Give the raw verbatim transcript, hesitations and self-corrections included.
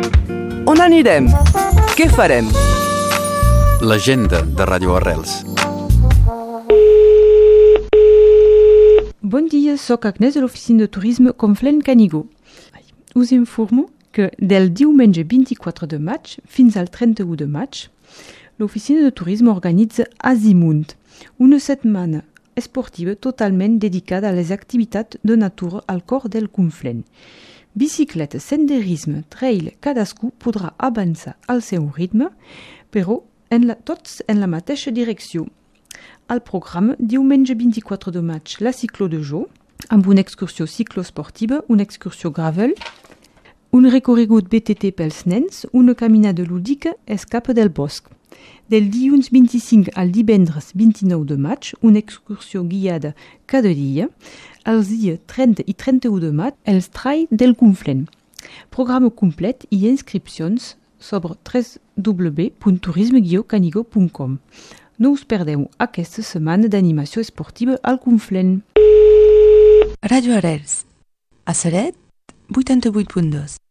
On anirem? Què farem? L'agenda de Ràdio Arrels. Bon dia, soc Agnès de l'oficina de turisme Conflent Canigó. Us informo que del diumenge vint-i-quatre de maig fins al trenta-u de maig, l'oficina de turisme organitza Azimunt, una setmana esportiva totalment dedicada a les activitats de natura al cor del Conflent. Bicicleta, senderisme, trail, cadascú podrà avançar al seu ritme, però en la, tots en la mateixa direcció. Al programa, diumenge vint-i-quatre de maig, la ciclo de Jo, amb una excursió ciclosportiva, una excursió gravel, un recorregut B T T pels nens, una caminada lúdica, escapa del bosc. Del dilluns vint-i-cinc al divendres vint-i-nou de maig, una excursió guiada cada dia. Els dies trenta i trenta-u de maig, els trails del Conflent. Programa complet i inscripcions sobre w w w punt turisme guió canigó punt com. No us perdeu aquesta setmana d'animació esportiva al Conflent. Ràdio Arrels. A Ceret, vuitanta-vuit punt dos.